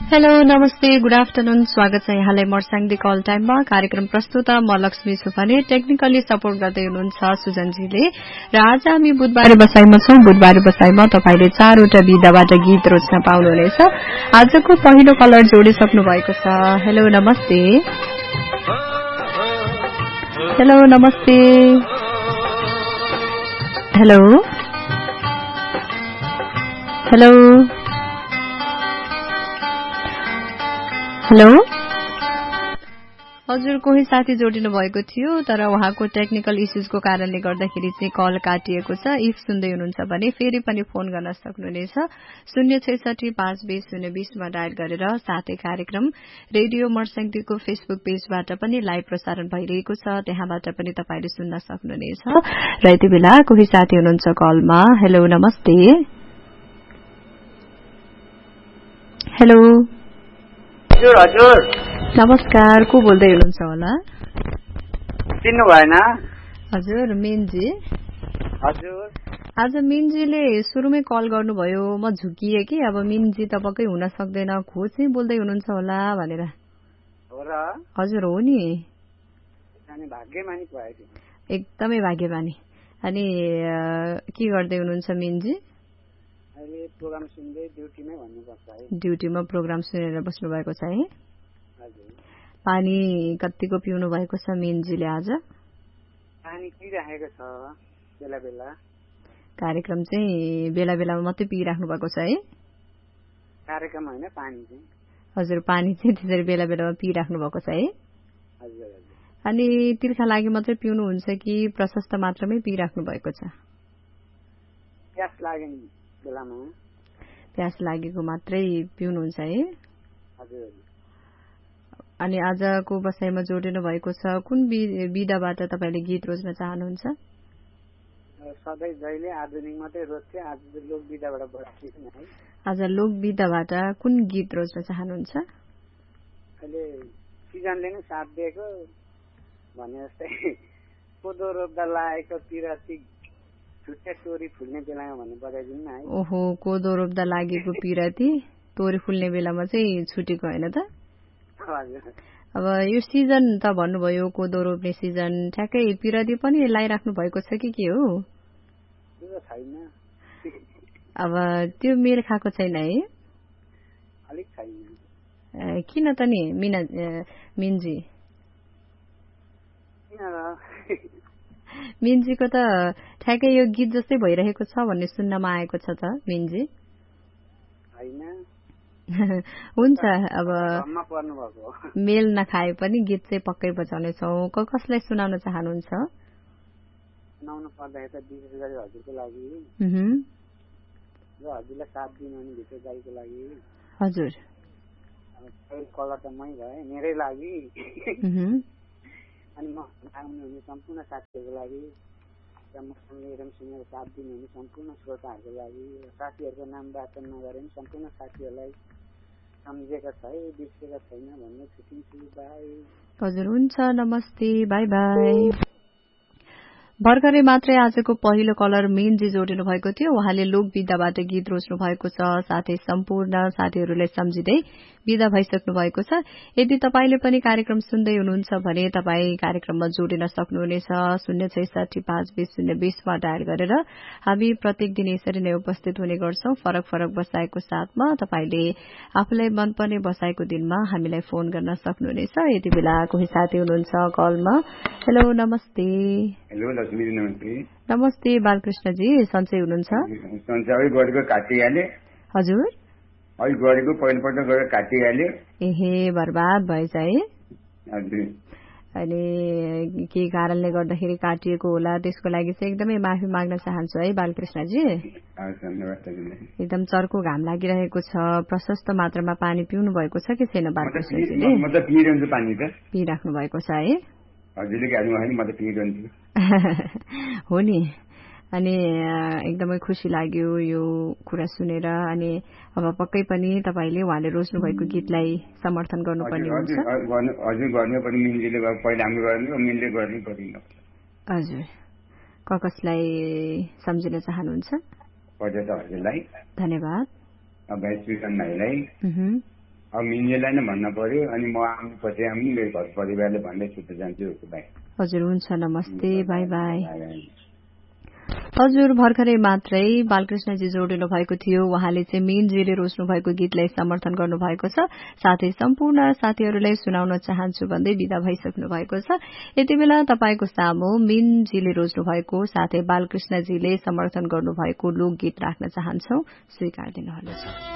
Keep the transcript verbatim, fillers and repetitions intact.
Hello नमस्ते good afternoon स्वागत छ यहाँलाई मर्साङदी कल टाइममा कार्यक्रम प्रस्तुत म लक्ष्मी सुपाने टेक्निकली सपोर्ट गर्दै हुनुहुन्छ सुजनजीले र आज हामी बुधबारे बसाइमा छौं बुधबारे बसाइमा तपाईले चारवटा विधाबाट गीत रोज्न पाउनुहुनेछ आजको पहिलो कलर जोडिसक्नु भएको छ हेलो नमस्ते हेलो नमस्ते हेलो हेलो हेलो हजुर कोही साथी जोडिनु भएको थियो तर उहाँको टेक्निकल इश्यूजको कारणले गर्दाखेरि चाहिँ कल काटिएको छ इफ सुन्दै हुनुहुन्छ भने फेरि पनि फोन गर्न सक्नुहुनेछ शून्य छैसठी पाँच बीस शून्य बीस मा डायल गरेर साथै कार्यक्रम रेडियो मर्साङदीको फेसबुक पेजबाट पनि लाइभ प्रसारण भइरहेको छ त्यहाँबाट पनि तपाईले सुन्न सक्नुहुनेछ र यति बेला कोही साथी हुनुहुन्छ कलमा हेलो नमस्ते हेलो हजुर हजुर नमस्कार को बोल्दै हुनुहुन्छ होला चिन्नु भएन हजुर मिनजी हजुर आज मिनजीले सुरुमै कल गर्नुभयो म झुकिए कि अब मिनजी त पक्कै हुन सक्दैन खो चाहिँ बोल्दै हुनुहुन्छ होला भनेर हो र हजुर हो नि अनि भाग्यमानी भयो एकदमै भाग्यमानी अनि के गर्दै हुनुहुन्छ मिनजी अहिले प्रोग्राम सुन्दै ड्युटीमै भन्नुपर्छ है ड्युटीमा प्रोग्राम सुनेर बस्नु भएको छ है हजुर पानी कतिको पिउनु भएको छ मिनजीले आज पानी पिइराखेको छ बेला बेला कार्यक्रम चाहिँ बेला बेलामा मात्रै पिइराख्नु भएको छ है कार्यक्रम होइन पानी चाहिँ हजुर पानी चाहिँ त्यसरी बेला बेलामा पिइराख्नु भएको छ है हजुर हजुर अनि तिर्खा लागि मात्रै पिउनुहुन्छ कि प्रशस्त मात्रामै पिइराख्नु भएको छ प्यास लाग्यो बेलामा प्यास लागेको मात्रै पिउनुहुन्छ है हजुर अनि आजको बसाइमा जोडिनु भएको छ कुन विधाबाट तपाईले गीत रोज्न चाहनुहुन्छ सधैँ जहिले आधुनिक मात्रै रोज्थे आज लोक विधाबाट बढाएको है आज लोक विधाबाट कुन गीत रोज्न चाहनुहुन्छ अहिले सिजनले नै साथ दिएको भने जस्तै कोदो रोप्दा लागेको पिराती छुट्टै तोरी फुल्ने बेलामा भन्ने बजाइदिनु न है ओहो कोदो रोप्दा लागेको पिराती तोरी फुल्ने बेलामा चाहिँ छुटेको होइन त हजुर अब यो सिजन त भन्नुभयो कोदो रोप्ने सिजन ठ्याक्कै पिराती पनि लगाइराख्नु भएको छ कि के हो त्यो छैन अब त्यो मेल खाएको छैन है अलिक छैन किन त नि मिना मिनजी मिनजीको त ठ्याक्कै यो गीत जस्तै भइरहेको छ भन्ने सुन्नमा आएको छ त मिनजी हुन्छ अब मेल नखाए पनि गीत चाहिँ पक्कै बजाउने छौ कसलाई सुनाउन चाहनुहुन्छ सुनाउनु पर्दाखेरि त विशेष गरी हजुरको लागि र हजुरलाई साथ दिनु भित्र गाईको लागि हजुर कलर त मै भए मेरै लागि अनि म आउनुहुने सम्पूर्ण साथीहरूको लागि र मसँगै एकदम सुनेर साथ दिनुहुने सम्पूर्ण श्रोताहरूको लागि र साथीहरूको नाम वाचन नगरे पनि सम्पूर्ण साथीहरूलाई सम्झेका छ है बिर्सेका छैन भन्ने छुट्टिन्छु बाई हजुर हुन्छ नमस्ते बाई बाई भर्खरै मात्रै आजको पहिलो कलर मिनजी जोडिनु भएको थियो उहाँले लोक विधाबाट गीत रोज्नु भएको छ साथै सम्पूर्ण साथीहरूलाई सम्झिँदै विदा भइसक्नु भएको छ यदि तपाईले पनि कार्यक्रम सुन्दै हुनुहुन्छ भने तपाईँ कार्यक्रममा जोडिन सक्नुहुनेछ शून्य छैसठी पाँच बीस शून्य बीसमा डायल गरेर हामी प्रत्येक दिन यसरी नै उपस्थित हुने गर्छौं फरक फरक बसाएको साथमा तपाईले आफूलाई मनपर्ने बसाएको दिनमा हामीलाई फोन गर्न सक्नुहुनेछ यति बेला कोही साथी हुनुहुन्छ कलमा हेलो नमस्ते हेलो लक्ष्मी नमस्ते नमस्ते बालकृष्णजी सन्चै हुनुहुन्छ सन्चै गरेको काटिहाले हजुर अहिले गरेको पहिलोपल्ट गरेर काटिहाल्यो एहे बर्बाद भएछ है हजुर अनि के कारणले गर्दाखेरि काटिएको होला त्यसको लागि चाहिँ एकदमै माफी माग्न चाहन्छु है बालकृष्णजी एकदम चर्को घाम लागिरहेको छ प्रशस्त मात्रामा पानी पिउनु भएको छ कि छैन बालकृष्णजीले म त पिइरहन्छु पानी त पिइराख्नु भएको छ है हजुरले गाड्नु भएन म त पिइरहन्छु हो नि अनि एकदमै खुसी लाग्यो यो कुरा सुनेर अनि अब पक्कै पनि तपाईले उहाँले रोज्नु भएको गीतलाई समर्थन गर्नुपर्ने हुन्छ हजुर गर्नु पनि मिनले पहिला हाम्रो गर्नु मिनले गर्नु पर्दैन हजुर क कसलाई सम्झिन चाहनुहुन्छ हजुरलाई धन्यवाद भाइ सुजन भाइलाई अब मिन्जेलाई नै भन्न पर्यो अनि म आउनुपछि आउनु मेरो घर परिवारले भन्दै छुट्टी जान्छु भाइ। हजुर हुन्छ, नमस्ते, बाई बाई। हजुर भर्खरै मात्रै बालकृष्णजी जोडिनु भएको थियो। उहाँले चाहिँ मीनजीले रोज्नु भएको गीतलाई समर्थन गर्नुभएको छ। साथै सम्पूर्ण साथीहरूलाई सुनाउन चाहन्छु भन्दै विदा भइसक्नु भएको छ। यति बेला तपाईको सामु मीनजीले रोज्नु भएको साथै बालकृष्णजीले समर्थन गर्नुभएको लोकगीत राख्न चाहन्छौ, स्वीकार दिनुहोला।